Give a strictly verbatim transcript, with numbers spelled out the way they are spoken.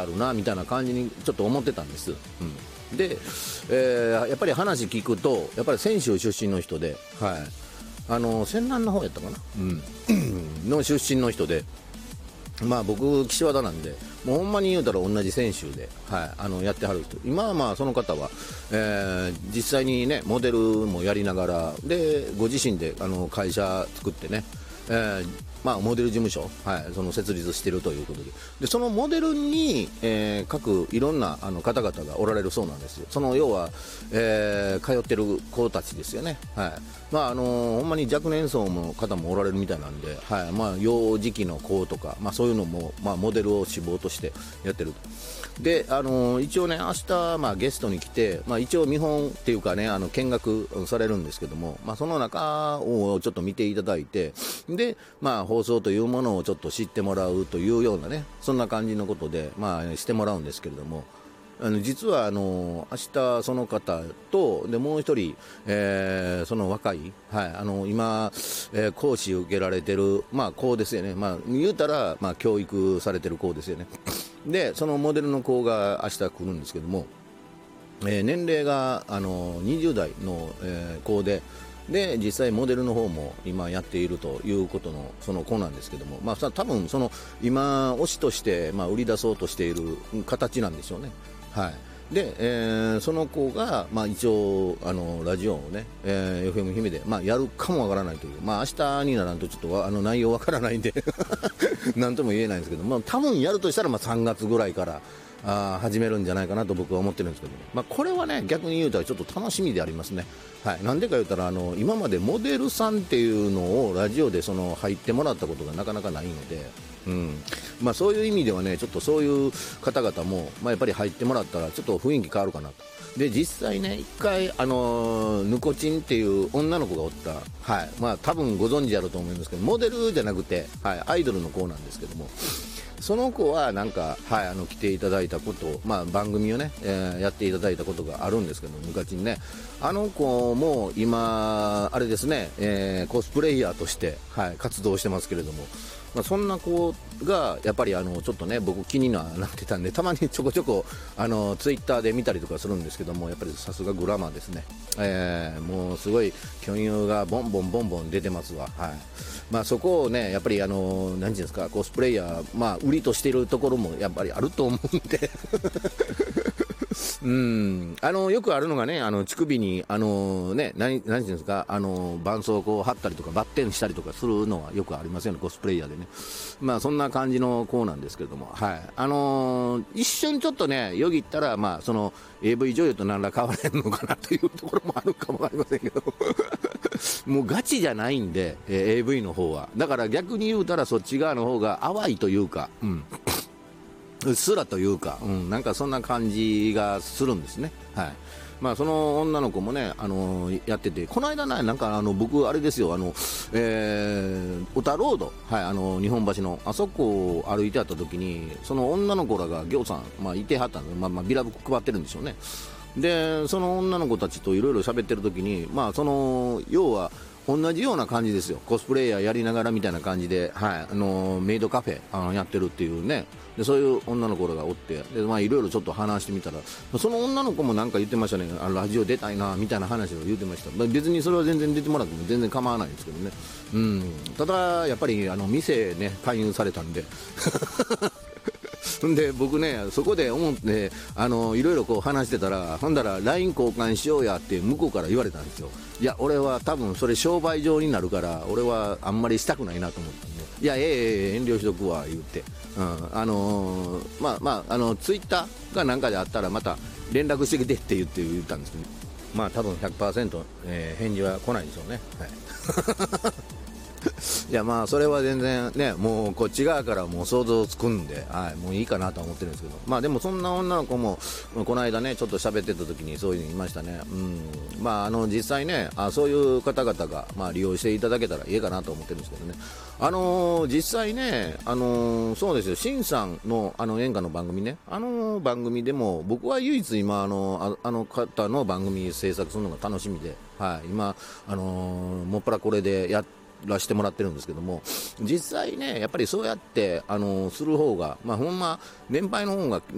るなみたいな感じにちょっと思ってたんです、うん、で、えー、やっぱり話聞くとやっぱり泉州出身の人で、はい、あの泉南の方やったかな、うん、の出身の人で、まあ僕岸和田なんでもうほんまに言うたら同じ泉州で、はい、あのやってはる人、今はまあその方は、えー、実際にねモデルもやりながらでご自身であの会社作ってね、えーまあ、モデル事務所、はい、その設立しているということで、でそのモデルに、えー、各いろんなあの方々がおられるそうなんですよ。その要は、えー、通ってる子たちですよね、はい、まああのー、ほんまに若年層の方もおられるみたいなんで、はい、まあ、幼児期の子とか、まあ、そういうのも、まあ、モデルを志望としてやってると。で、あのー、一応ね明日、まあ、ゲストに来て、まあ、一応見本っていうかねあの見学されるんですけども、まあ、その中をちょっと見ていただいて、で、まあ放送というものをちょっと知ってもらうというようなねそんな感じのことで、まあ、してもらうんですけれども、あの実はあの明日その方とでもう一人、えー、その若い、はい、あの今、えー、講師受けられてる、まあ、子ですよね、まあ、言うたら、まあ、教育されてる子ですよね。でそのモデルの子が明日来るんですけども、えー、年齢があのにじゅう代の、えー、子でで実際モデルの方も今やっているということのその子なんですけども、まあ、多分その今推しとして、まあ、売り出そうとしている形なんでしょうね、はい、で、えー、その子が、まあ、一応あのラジオをね、えー、エフエム 姫で、まあ、やるかもわからないという、まあ、明日にならんとちょっとあの内容わからないんで何とも言えないんですけど、まあ、多分やるとしたらまあさんがつぐらいからあ始めるんじゃないかなと僕は思ってるんですけど、まあ、これはね逆に言うたらちょっと楽しみでありますね、はい、なんでか言うたらあの今までモデルさんっていうのをラジオでその入ってもらったことがなかなかないので、うんまあ、そういう意味ではねちょっとそういう方々も、まあ、やっぱり入ってもらったらちょっと雰囲気変わるかなと。で実際ね一回あのヌコチンっていう女の子がおった、はいまあ、多分ご存知やろうと思いますけどモデルじゃなくて、はい、アイドルの子なんですけども、その子はなんか、はい、あの来ていただいたことを、まあ、番組をね、えー、やっていただいたことがあるんですけど昔にねあの子も今あれですね、えー、コスプレイヤーとして、はい、活動してますけれども、まあ、そんな子がやっぱりあのちょっとね僕気になってたんでたまにちょこちょこあのツイッターで見たりとかするんですけども、やっぱりさすがグラマーですね、えー、もうすごい巨乳がボンボンボンボン出てますわ、はいまあ、そこをねやっぱりあの何ていうんですかコスプレイヤー、まあ、売りとしているところもやっぱりあると思うんでうんあのよくあるのがねあの乳首にあのね何何ていうんですかあの絆創膏を貼ったりとかバッテンしたりとかするのはよくありますよねコスプレイヤーでね。まあそんな感じの子なんですけれども、はいあのー、一瞬ちょっとねよぎったらまあその エーブイ 女優と何ら変われんのかなというところもあるかもわかりませんけどもうガチじゃないんで、えー、エーブイ の方はだから逆に言うたらそっち側の方が淡いというか、うんうっすらというか、うん、なんかそんな感じがするんですね。はいまあ、その女の子もね、あのー、やっててこの間ねなんかあの僕あれですよあの、えー、オタロード、はい、あの日本橋のあそこを歩いてあった時にその女の子らがぎょうさん、まあ、いてはったんで、まあ、まあビラ配ってるんでしょうね。でその女の子たちといろいろ喋ってる時に、まあ、その要は同じような感じですよコスプレイヤーやりながらみたいな感じで、はい、あのメイドカフェあのやってるっていうねでそういう女の子らがおってで、まあ、いろいろちょっと話してみたらその女の子もなんか言ってましたねあのラジオ出たいなみたいな話を言ってました。別にそれは全然出てもらっても全然構わないんですけどね、うん、ただやっぱりあの店ね勧誘されたんでで僕ねそこで思ってあのいろいろこう話してたらほんだら ライン 交換しようやって向こうから言われたんですよ。いや俺は多分それ商売上になるから俺はあんまりしたくないなと思ってんで、いやええええ遠慮しとくわ言って、うん、あのー、まあまああのツイッターがなんかであったらまた連絡してきてって言って言ったんですけど、まあ多分 ひゃくパーセント、えー、返事は来ないでしょうね、はいいやまあそれは全然ねもうこっち側からもう想像つくんで、はい、もういいかなと思ってるんですけど、まあでもそんな女の子もこの間ねちょっと喋ってた時にそういうのいましたね。うんまああの実際ねあそういう方々がまあ利用していただけたらいいかなと思ってるんですけどね。あのー、実際ねあのー、そうですよしんさんのあの演歌の番組ねあの番組でも僕は唯一今あの あ, あの方の番組制作するのが楽しみで、はい、今あのー、もっぱらこれでやってらしてもらってるんですけども実際ねやっぱりそうやってあのする方がまあほんま年配の方が